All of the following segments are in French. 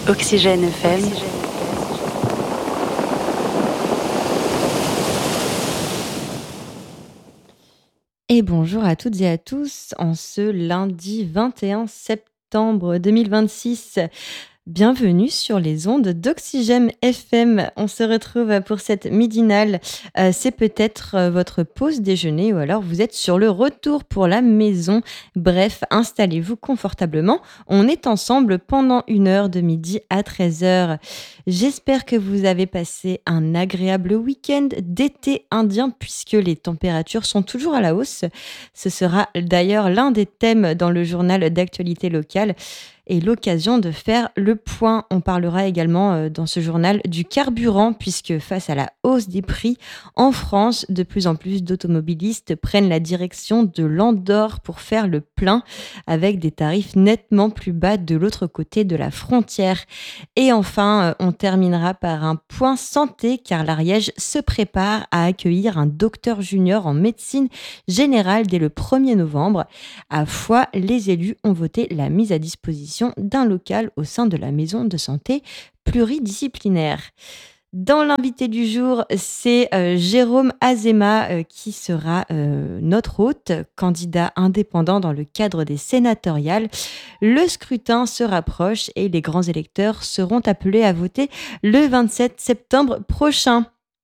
Oxygène FM. Et bonjour à toutes et à tous en ce lundi 21 septembre 2026. Bienvenue sur les ondes d'Oxygène FM. On se retrouve pour cette midinale. C'est peut-être votre pause déjeuner ou alors vous êtes sur le retour pour la maison. Bref, installez-vous confortablement. On est ensemble pendant 1 heure de midi à 13 heures. J'espère que vous avez passé un agréable week-end d'été indien puisque les températures sont toujours à la hausse. Ce sera d'ailleurs l'un des thèmes dans le journal d'actualité locale et l'occasion de faire le point. On parlera également dans ce journal du carburant, puisque face à la hausse des prix, en France, de plus en plus d'automobilistes prennent la direction de l'Andorre pour faire le plein, avec des tarifs nettement plus bas de l'autre côté de la frontière. Et enfin, on terminera par un point santé, car l'Ariège se prépare à accueillir un docteur junior en médecine générale dès le 1er novembre. À Foix, les élus ont voté la mise à disposition d'un local au sein de la maison de santé pluridisciplinaire. Dans l'invité du jour, c'est Jérôme Azéma qui sera notre hôte, candidat indépendant dans le cadre des sénatoriales. Le scrutin se rapproche et les grands électeurs seront appelés à voter le 27 septembre prochain.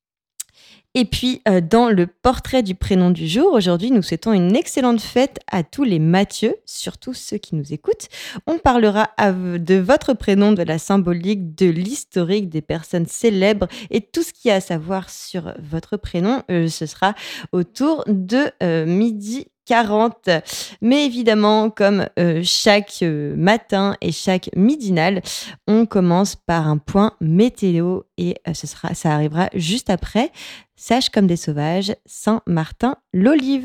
Et puis, dans le portrait du prénom du jour, aujourd'hui, nous souhaitons une excellente fête à tous les Mathieu, surtout ceux qui nous écoutent. On parlera de votre prénom, de la symbolique, de l'historique, des personnes célèbres et tout ce qu'il y a à savoir sur votre prénom. Ce sera autour de midi 40. Mais évidemment, comme chaque matin et chaque midinale, on commence par un point météo et ça arrivera juste après. Sage comme des sauvages, Saint-Martin-l'Olive.